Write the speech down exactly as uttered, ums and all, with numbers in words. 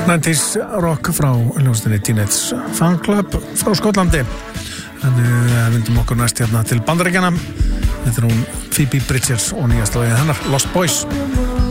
níutíu rock frá hljómsveitinni Teenage Fanclub frá Skotlandi. En við vindum okkur næst hérna til Bandaríkjanna. Þetta er hún Phoebe Bridgers og nýjasta lagið hennar Lost Boys.